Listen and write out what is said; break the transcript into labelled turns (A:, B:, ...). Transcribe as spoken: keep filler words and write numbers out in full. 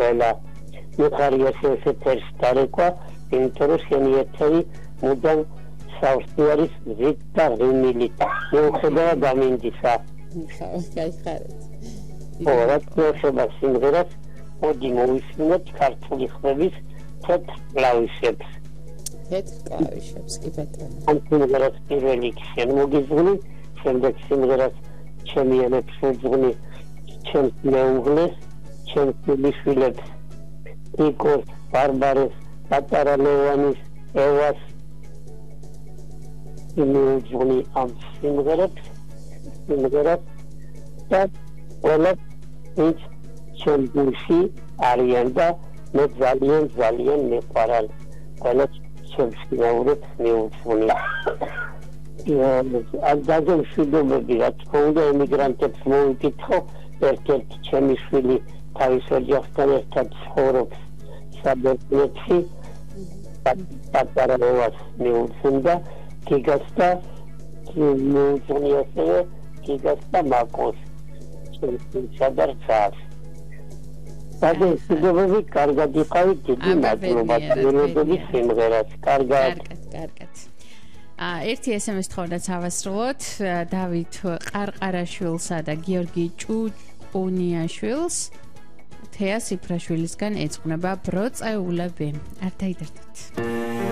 A: ყველა მიხარია ესე თერს დარეკვა იმიტომ რომ შენი ერთები მუდამ სავსე არის ზით და ღიმილით მიუხედავად ამინდისა
B: გაიხარეთ
A: ორად მოხება სიმღერას მოდი მოვისმინოთ ქართული ხმების თეთრ კლავიშებს
B: თეთრ კლავიშებს კი ბატონო
A: ამ სიმღერას პირველი შენ მოგიზღვნი შემდეგ სიმღერას ჩემი ენებს ვუძღვნი ჩემს მეუღლეს ჩემს შვილებს იკოს ბარბარეს პატარა ლევანის ევას იმეუძღვნი ამ სიმღერებს სიმღერას და ყველა ვინც ჩემს გულში არიან და მე ძალიან ძალიან მეყვარალ ყველა ჩემს მეუღლებს მიუძღვნი ამ დაგემშვიდობები რა თქმა უნდა ემიგრანტებს მოვიკითხო ერთ-ერთი ჩემი შვილი თავის ოჯახთან ერთად ცხოვრობს საბერძნეთში პატარა ლევას მიუძღვნდა გიგას და მიუძღვნი ასევე გიგას და მაკოს სადარ დაგემშვიდობები კარგად იყავით დიდი მადლობა მელოდიის სიმღერას კარგად
B: კარგად ერთი ესემეს თხოვნაც ავასრულოთ დავით ყარყარაშვილსა და გიორგი ჭუჭუნიაშვილს თეა სიფრაშვილისგან ეძღვნება ბროწეულები არ დაიდერდეთ